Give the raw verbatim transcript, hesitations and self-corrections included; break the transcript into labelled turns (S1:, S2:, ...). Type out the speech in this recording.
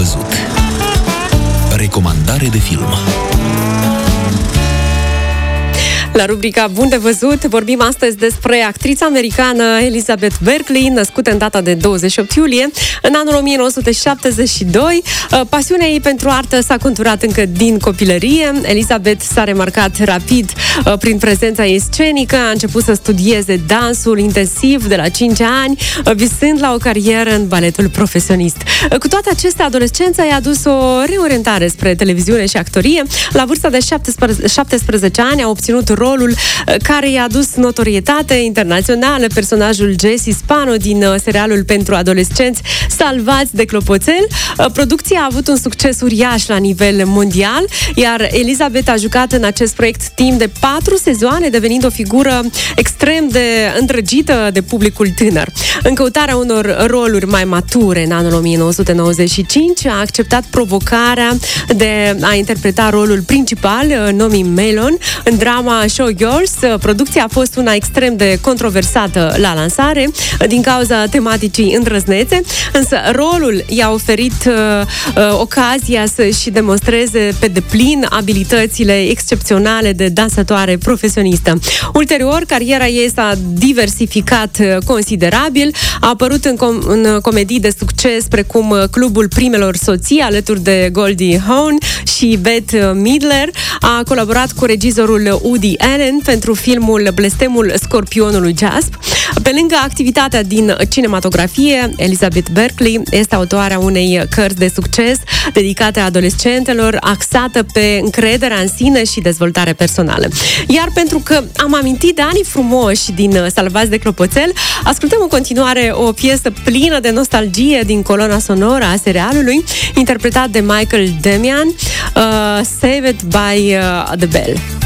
S1: văzut. Recomandare de film.
S2: La rubrica Bun de văzut vorbim astăzi despre actrița americană Elizabeth Berkley, născută în data de douăzeci și opt iulie, în anul o mie nouă sute șaptezeci și doi. Pasiunea ei pentru artă s-a conturat încă din copilărie. Elizabeth s-a remarcat rapid prin prezența ei scenică, a început să studieze dansul intensiv de la cinci ani, visând la o carieră în baletul profesionist. Cu toate acestea, adolescența i-a adus o reorientare spre televiziune și actorie. La vârsta de șaptesprezece ani a obținut rolul care i-a adus notorietate internațională, personajul Jesse Spano din serialul pentru adolescenți Salvați de clopoțel. Producția a avut un succes uriaș la nivel mondial, iar Elizabeth a jucat în acest proiect timp de patru sezoane, devenind o figură extrem de îndrăgită de publicul tânăr. În căutarea unor roluri mai mature, în anul o mie nouă sute nouăzeci și cinci a acceptat provocarea de a interpreta rolul principal, Nomi Melon, în drama Showgirls. Producția a fost una extrem de controversată la lansare din cauza tematicii îndrăznețe, însă rolul i-a oferit uh, uh, ocazia să-și demonstreze pe deplin abilitățile excepționale de dansatoare profesionistă. Ulterior, cariera ei s-a diversificat considerabil, a apărut în, com- în comedii de succes precum Clubul Primelor Soții, alături de Goldie Hawn și Bette Midler, a colaborat cu regizorul Woody Allen pentru filmul Blestemul Scorpionului Jasp. Pe lângă activitatea din cinematografie, Elizabeth Berkley este autoarea unei cărți de succes dedicate adolescentelor, axată pe încrederea în sine și dezvoltare personală. Iar pentru că am amintit de anii frumoși din Salvați de clopoțel, ascultăm în continuare o piesă plină de nostalgie din coloana sonoră a serialului, interpretat de Michael Damian, uh, Saved by uh, the Bell.